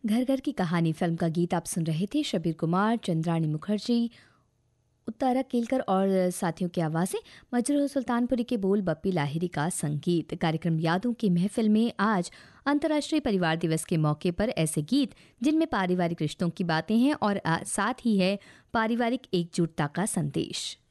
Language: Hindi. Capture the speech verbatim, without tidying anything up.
घर घर की कहानी फिल्म का गीत आप सुन रहे थे। शबीर कुमार, चंद्राणी मुखर्जी, उत्तरा केलकर और साथियों की आवाज़ें, मजरूह सुल्तानपुरी के बोल, बप्पी लाहिरी का संगीत। कार्यक्रम यादों की महफिल में आज अंतर्राष्ट्रीय परिवार दिवस के मौके पर ऐसे गीत जिनमें पारिवारिक रिश्तों की बातें हैं और साथ ही है पारिवारिक एकजुटता का संदेश।